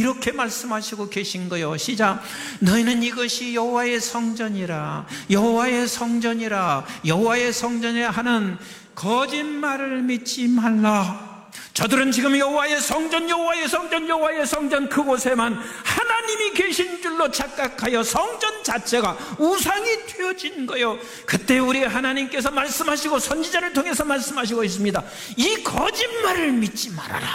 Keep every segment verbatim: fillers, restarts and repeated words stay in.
이렇게 말씀하시고 계신 거요. 시작. 너희는 이것이 여호와의 성전이라, 여호와의 성전이라, 여호와의 성전이라 하는 거짓말을 믿지 말라. 저들은 지금 여호와의 성전, 여호와의 성전, 여호와의 성전 그곳에만 하나님이 계신 줄로 착각하여 성전 자체가 우상이 되어진 거예요. 그때 우리 하나님께서 말씀하시고 선지자를 통해서 말씀하시고 있습니다. 이 거짓말을 믿지 말아라.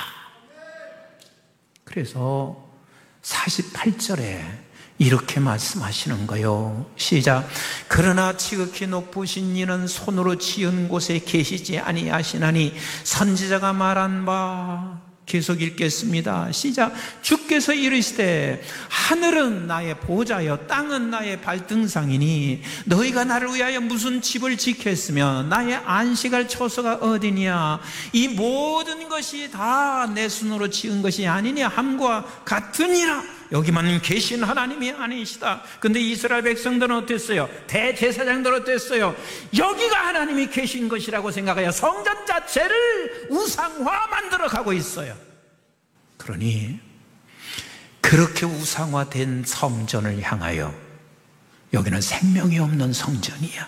그래서 사십팔 절에 이렇게 말씀하시는 거요. 시작. 그러나 지극히 높으신 이는 손으로 지은 곳에 계시지 아니하시나니 선지자가 말한 바. 계속 읽겠습니다. 시작. 주께서 이르시되 하늘은 나의 보좌여 땅은 나의 발등상이니 너희가 나를 위하여 무슨 집을 짓겠으며 나의 안식할 처소가 어디냐. 이 모든 것이 다 내 손으로 지은 것이 아니냐 함과 같으니라. 여기만 계신 하나님이 아니시다. 근데 이스라엘 백성들은 어땠어요? 대제사장들은 어땠어요? 여기가 하나님이 계신 것이라고 생각하여 성전 자체를 우상화 만들어 가고 있어요. 그러니 그렇게 우상화된 성전을 향하여 여기는 생명이 없는 성전이야.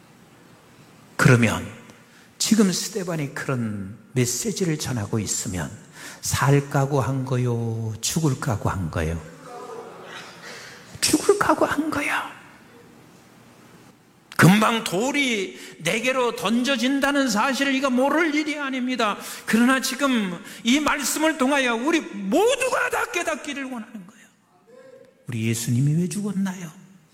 그러면 지금 스데반이 그런 메시지를 전하고 있으면 살 각오한 거요? 죽을 각오한 거요? 죽을 각오한 거야. 금방 돌이 내게로 던져진다는 사실을 이거 모를 일이 아닙니다. 그러나 지금 이 말씀을 통하여 우리 모두가 다 깨닫기를 원하는 거예요. 우리 예수님이 왜 죽었나요?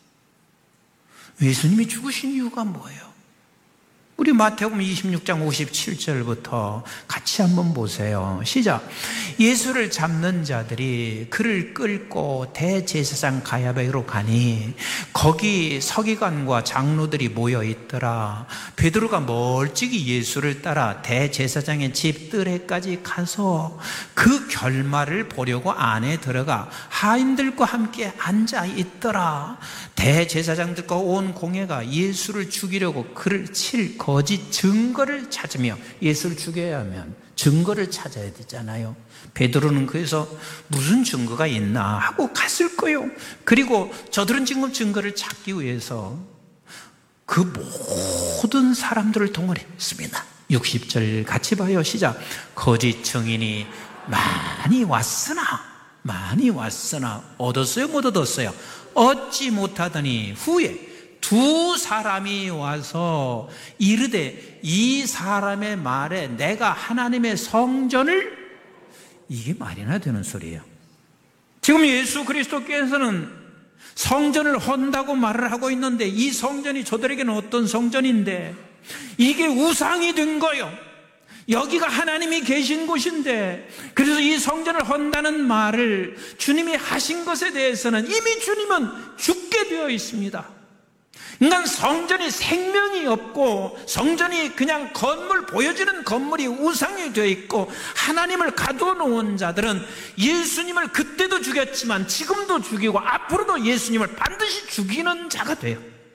예수님이 죽으신 이유가 뭐예요? 우리 마태복음 이십육 장 오십칠 절부터 같이 한번 보세요. 시작. 예수를 잡는 자들이 그를 끌고 대제사장 가야바로 가니 거기 서기관과 장로들이 모여 있더라. 베드로가 멀찍이 예수를 따라 대제사장의 집 뜰에까지 가서 그 결말을 보려고 안에 들어가 하인들과 함께 앉아 있더라. 대제사장들과 온 공회가 예수를 죽이려고 그를 칠 거짓 증거를 찾으며, 예수를 죽여야 하면 증거를 찾아야 되잖아요. 베드로는 그래서 무슨 증거가 있나 하고 갔을 거예요. 그리고 저들은 지금 증거를 찾기 위해서 그 모든 사람들을 동원했습니다. 육십 절 같이 봐요. 시작. 거짓 증인이 많이 왔으나 많이 왔으나 얻었어요? 못 얻었어요? 얻지 못하더니 후에 두 사람이 와서 이르되 이 사람의 말에 내가 하나님의 성전을, 이게 말이나 되는 소리예요. 지금 예수 그리스도께서는 성전을 헌다고 말을 하고 있는데 이 성전이 저들에게는 어떤 성전인데 이게 우상이 된 거예요. 여기가 하나님이 계신 곳인데, 그래서 이 성전을 헌다는 말을 주님이 하신 것에 대해서는 이미 주님은 죽게 되어 있습니다. 그러니까 성전이 생명이 없고 성전이 그냥 건물, 보여지는 건물이 우상이 되어 있고 하나님을 가둬놓은 자들은 예수님을 그때도 죽였지만 지금도 죽이고 앞으로도 예수님을 반드시 죽이는 자가 돼요.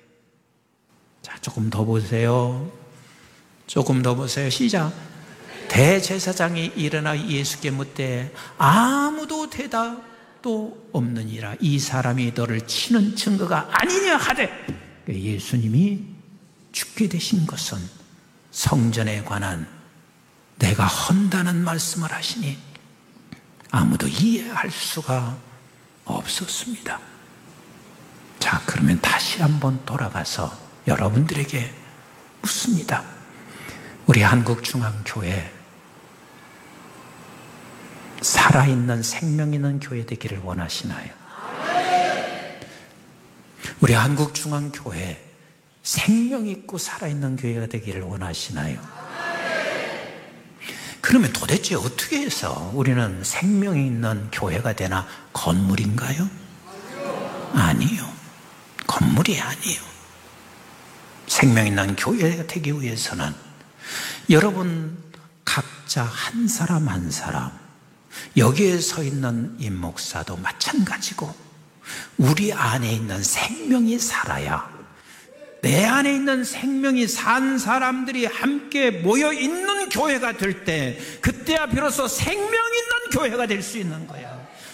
자, 조금 더 보세요. 조금 더 보세요. 시작. 대제사장이 일어나 예수께 묻되 아무도 대답도 없느니라. 이 사람이 너를 치는 증거가 아니냐 하되, 예수님이 죽게 되신 것은 성전에 관한 내가 헌다는 말씀을 하시니 아무도 이해할 수가 없었습니다. 자, 그러면 다시 한번 돌아가서 여러분들에게 묻습니다. 우리 한국중앙교회 살아있는 생명 있는 교회 되기를 원하시나요? 우리 한국중앙교회 생명 있고 살아있는 교회가 되기를 원하시나요? 그러면 도대체 어떻게 해서 우리는 생명 있는 교회가 되나? 건물인가요? 아니요. 건물이 아니에요. 생명 있는 교회가 되기 위해서는 여러분 각자 한 사람 한 사람, 여기에 서 있는 임 목사도 마찬가지고 우리 안에 있는 생명이 살아야, 내 안에 있는 생명이 산 사람들이 함께 모여 있는 교회가 될 때, 그때야 비로소 생명 있는 교회가 될 수 있는 거야.